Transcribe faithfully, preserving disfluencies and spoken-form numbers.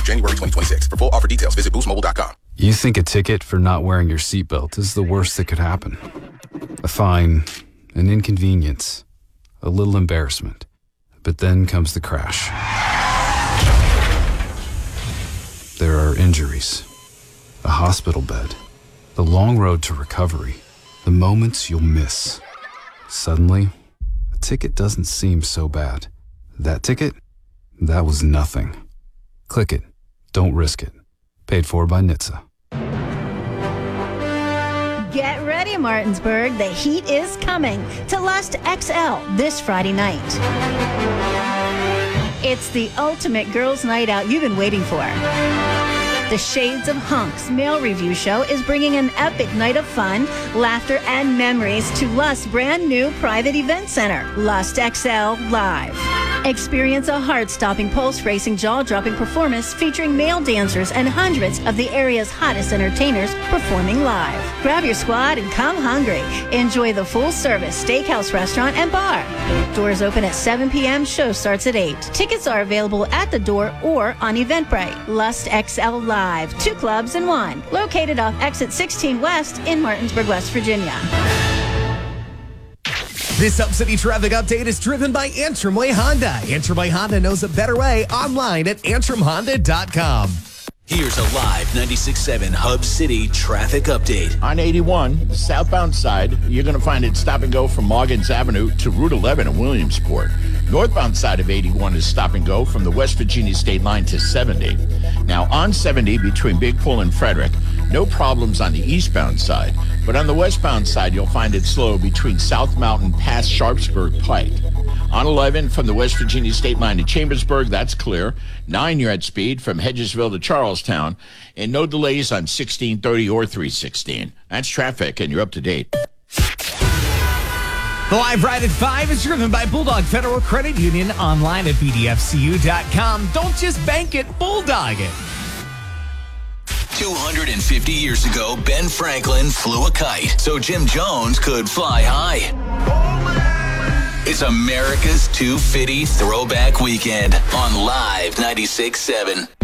of January twenty twenty-six. For full offer details, visit boost mobile dot com. You think a ticket for not wearing your seatbelt is the worst that could happen. A fine, an inconvenience, a little embarrassment. But then comes the crash. There are injuries, a hospital bed, the long road to recovery, the moments you'll miss. Suddenly, a ticket doesn't seem so bad. That ticket? That was nothing. Click it. Don't risk it. Paid for by N H T S A. Get ready, Martinsburg. The heat is coming to Lust X L this Friday night. It's the ultimate girls' night out you've been waiting for. The Shades of Hunks male review show is bringing an epic night of fun, laughter, and memories to Lust's brand new private event center, Lust X L Live. Experience a heart-stopping, pulse-racing, jaw-dropping performance featuring male dancers and hundreds of the area's hottest entertainers performing live. Grab your squad and come hungry. Enjoy the full-service steakhouse restaurant and bar. Doors open at seven p.m. Show starts at eight. Tickets are available at the door or on Eventbrite. Lust X L Live, two clubs in one. Located off Exit sixteen West in Martinsburg, West Virginia. This Up-City traffic update is driven by Antrim Way Honda. Antrim Way Honda knows a better way. Online at antrim honda dot com. Here's a live ninety-six point seven Hub City traffic update. On eighty-one, the southbound side, you're going to find it stop and go from Morgans Avenue to Route eleven in Williamsport. Northbound side of eighty-one is stop and go from the West Virginia state line to seventy. Now, on seventy between Big Pool and Frederick, no problems on the eastbound side, but on the westbound side, you'll find it slow between South Mountain past Sharpsburg Pike. On eleven, from the West Virginia state line to Chambersburg, that's clear. nine, you're at speed from Hedgesville to Charlestown. And no delays on sixteen thirty or three sixteen. That's traffic, and you're up to date. The Live Ride at five is driven by Bulldog Federal Credit Union, online at b d f c u dot com. Don't just bank it, bulldog it. two hundred fifty years ago, Ben Franklin flew a kite so Jim Jones could fly high. It's America's two fifty Throwback Weekend on Live ninety-six point seven.